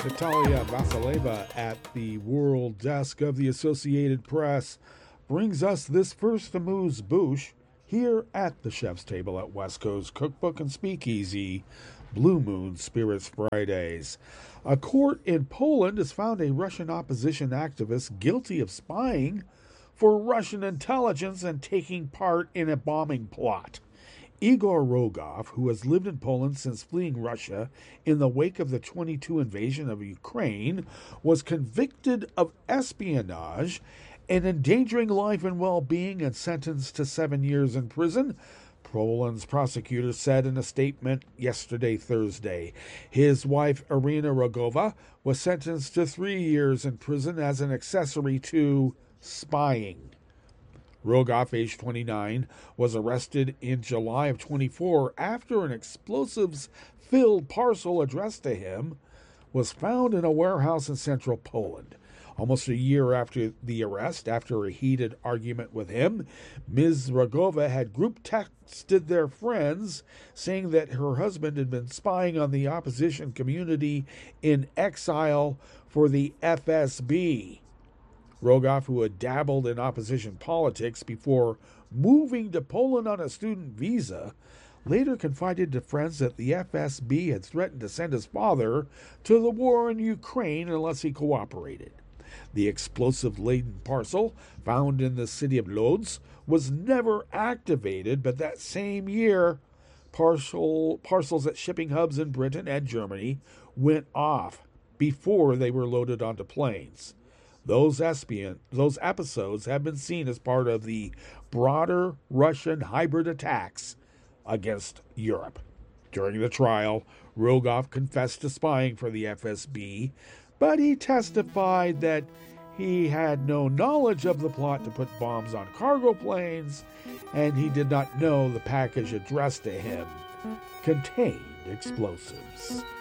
Natalia Vasileva at the World Desk of the Associated Press brings us this first amuse-bouche here at the Chef's Table at West Coast Cookbook and Speakeasy, Blue Moon Spirits Fridays. A court in Poland has found a Russian opposition activist guilty of spying for Russian intelligence and taking part in a bombing plot. Igor Rogov, who has lived in Poland since fleeing Russia in the wake of the 22 invasion of Ukraine, was convicted of espionage and endangering life and well-being and sentenced to 7 years in prison, Poland's prosecutor said in a statement yesterday, Thursday. His wife, Irina Rogova, was sentenced to 3 years in prison as an accessory to spying. Rogov, age 29, was arrested in July of 24 after an explosives-filled parcel addressed to him was found in a warehouse in central Poland. Almost a year after the arrest, after a heated argument with him, Ms. Rogova had group texted their friends saying that her husband had been spying on the opposition community in exile for the FSB. Rogov, who had dabbled in opposition politics before moving to Poland on a student visa, later confided to friends that the FSB had threatened to send his father to the war in Ukraine unless he cooperated. The explosive-laden parcel, found in the city of Lodz, was never activated, but that same year, parcels at shipping hubs in Britain and Germany went off before they were loaded onto planes. Those episodes have been seen as part of the broader Russian hybrid attacks against Europe. During the trial, Rogov confessed to spying for the FSB, but he testified that he had no knowledge of the plot to put bombs on cargo planes, and he did not know the package addressed to him contained explosives.